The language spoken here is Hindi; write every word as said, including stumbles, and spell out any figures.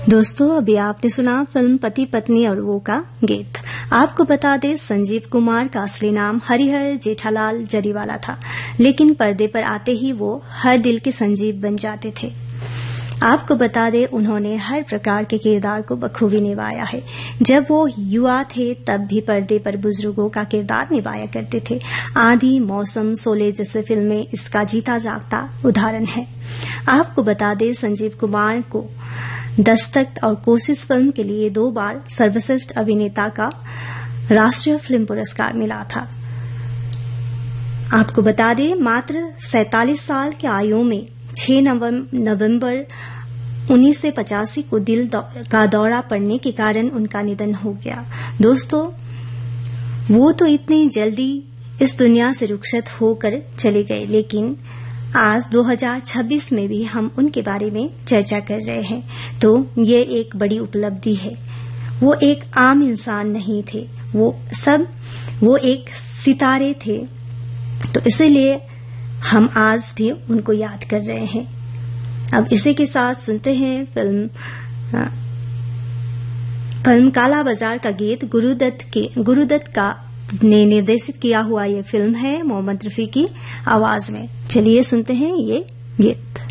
दोस्तों, अभी आपने सुना फिल्म पति पत्नी और वो का गीत। आपको बता दें, संजीव कुमार का असली नाम हरिहर जेठालाल जरीवाला था, लेकिन पर्दे पर आते ही वो हर दिल के संजीव बन जाते थे। आपको बता दें, उन्होंने हर प्रकार के किरदार को बखूबी निभाया है। जब वो युवा थे तब भी पर्दे पर बुजुर्गों का किरदार निभाया करते थे। आंधी, मौसम, शोले जैसे फिल्में इसका जीता जागता उदाहरण है। आपको बता दें, संजीव कुमार को दस्तक और कोशिश फिल्म के लिए दो बार सर्वश्रेष्ठ अभिनेता का राष्ट्रीय फिल्म पुरस्कार मिला था। आपको बता दें, मात्र सैंतालीस साल की आयु में छह नवंबर उन्नीस सौ पचासी को दिल का दौरा पड़ने के कारण उनका निधन हो गया। दोस्तों, वो तो इतनी जल्दी इस दुनिया से रुखसत होकर चले गए, लेकिन आज दो हज़ार छब्बीस में भी हम उनके बारे में चर्चा कर रहे हैं, तो ये एक बड़ी उपलब्धि है। वो एक आम इंसान नहीं थे, वो सब वो एक सितारे थे, तो इसीलिए हम आज भी उनको याद कर रहे हैं। अब इसी के साथ सुनते हैं फिल्म फिल्म काला बाजार का गीत। गुरुदत्त के गुरुदत्त का ने निर्देशित किया हुआ ये फिल्म है मोहम्मद रफी की आवाज में। चलिए सुनते हैं ये गीत।